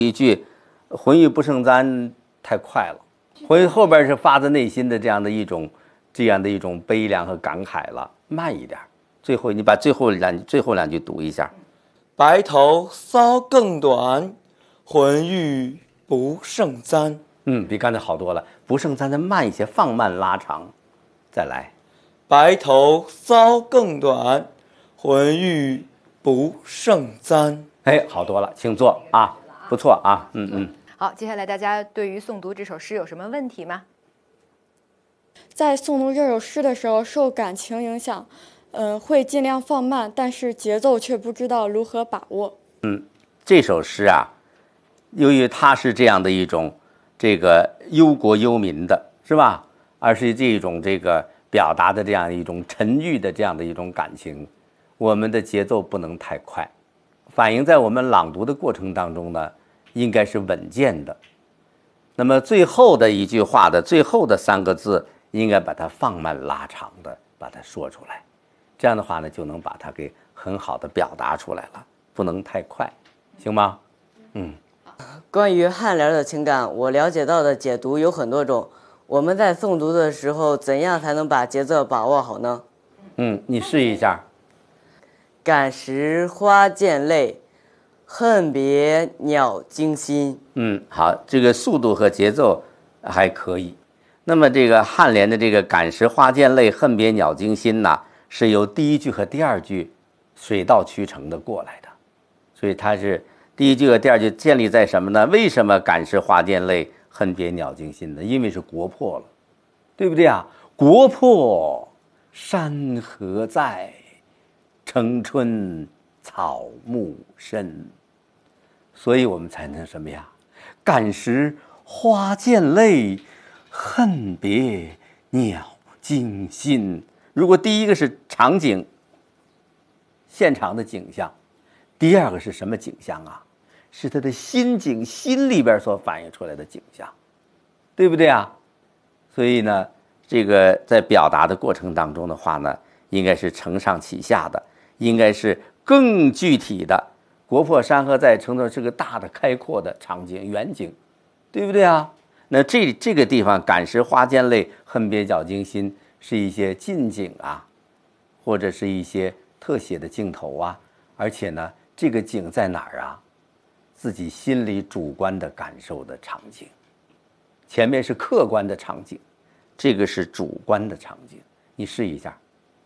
一句浑欲不胜簪太快了，浑欲后边是发自内心的这样的一种悲凉和感慨了，慢一点。最后你把最后两句读一下。 白头搔更短，浑欲不胜簪。 比刚才好多了。不胜簪再慢一些，放慢拉长。再来。 白头搔更短，浑欲不胜簪。 哎，好多了，请坐啊，不错啊， 好，接下来大家对于诵读这首诗有什么问题吗？ 在诵读这首诗的时候，受感情影响，会尽量放慢，但是节奏却不知道如何把握。 这首诗啊，由于它是这样的一种这个忧国忧民的，是吧？而是这种这个表达的这样一种沉郁的这样的一种感情，我们的节奏不能太快，反映在我们朗读的过程当中呢，应该是稳健的。那么最后的一句话的最后的3个字，应该把它放慢拉长的把它说出来，这样的话呢，就能把它给很好的表达出来了，不能太快，行吗？ 关于颔联的情感，我了解到的解读有很多种。我们在诵读的时候，怎样才能把节奏把握好呢？ 你试一下。 感时花溅泪，恨别鸟惊心。 好，这个速度和节奏还可以。那么这个颔联的这个感时花溅泪，恨别鸟惊心呢，是由第一句和第二句水到渠成的过来的，所以它是第一句和第二句建立在什么呢？为什么感时花溅泪，恨别鸟惊心呢？因为是国破了，对不对啊？国破山河在，城春草木深，所以我们才能什么呀？感时花溅泪，恨别鸟惊心。如果第一个是场景，现场的景象，第二个是什么景象啊？是他的心境，心里边所反映出来的景象，对不对啊？所以呢，这个在表达的过程当中的话呢，应该是承上启下的，应该是更具体的。国破山河在，城中是个大的开阔的场景远景，对不对啊？那这个地方感时花溅泪，恨别鸟惊心，是一些近景啊，或者是一些特写的镜头啊，而且呢，这个景在哪儿啊？自己心里主观的感受的场景，前面是客观的场景，这个是主观的场景。你试一下。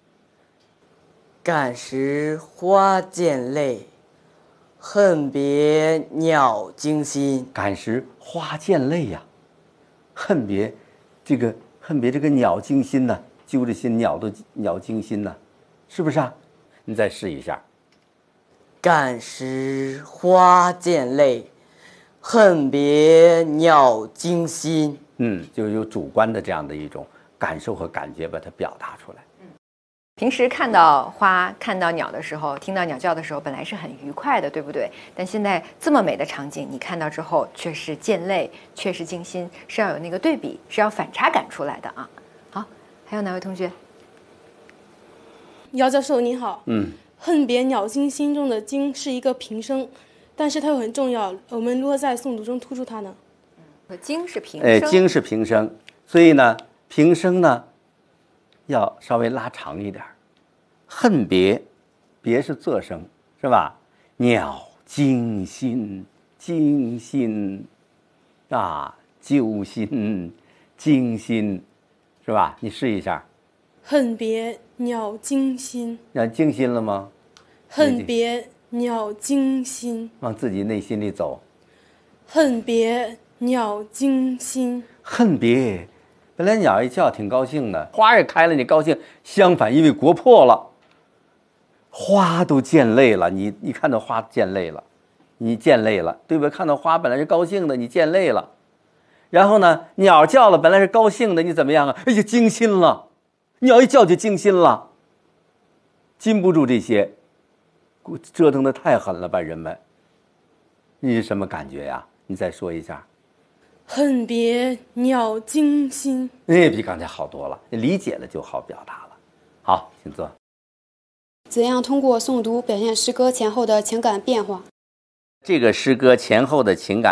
感时花溅泪，恨别鸟惊心。 感时花溅泪呀，恨别这个鸟惊心呢，揪着心，鸟惊心呢，是不是啊？你再试一下。 感时花溅泪，恨别鸟惊心。 就有主观的这样的一种感受和感觉，把它表达出来。 平时看到花、看到鸟的时候，听到鸟叫的时候，本来是很愉快的，对不对？但现在这么美的场景，你看到之后却是溅泪，却是惊心，是要有那个对比，是要反差感出来的啊。好，还有哪位同学？ 姚教授您好。恨别鸟惊心中的惊是一个平声，但是它又很重要，我们如何在诵读中突出它呢？ 惊是平声， 惊是平声，所以呢，平声呢要稍微拉长一点。恨别，别是仄声，是吧？鸟惊心，惊心啊，揪心，惊心，是吧？你试一下。 恨别鸟惊心。 那惊心了吗？ 恨别鸟惊心。 往自己内心里走。 恨别鸟惊心。 恨别，本来鸟一叫挺高兴的，花也开了，你高兴。相反，因为国破了，花都溅泪了。你看到花溅泪了，你溅泪了，对吧？看到花本来是高兴的，你溅泪了。然后呢，鸟叫了，本来是高兴的，你怎么样啊？哎呀，惊心了。鸟一叫就惊心了，禁不住这些，折腾的太狠了吧，人们。你是什么感觉呀？你再说一下。 恨别鸟惊心。 比刚才好多了，你理解了就好表达了。好，请坐。 怎样通过诵读表现诗歌前后的情感变化？ 这个诗歌前后的情感